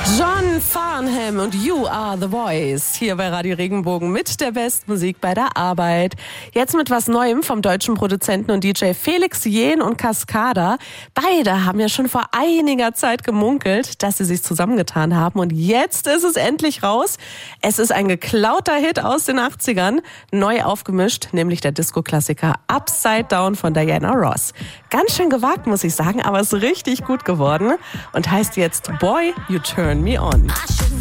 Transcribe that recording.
John Farnham und You Are The Voice hier bei Radio Regenbogen mit der Bestmusik bei der Arbeit. Jetzt mit was Neuem vom deutschen Produzenten und DJ Felix Jähn und Cascada. Beide haben ja schon vor einiger Zeit gemunkelt, dass sie sich zusammengetan haben und jetzt ist es endlich raus. Es ist ein geklauter Hit aus den 80ern, neu aufgemischt, nämlich der Disco-Klassiker Upside Down von Diana Ross. Ganz schön gewagt, muss ich sagen, aber ist richtig gut geworden und heißt jetzt Boy, You Turn Me On.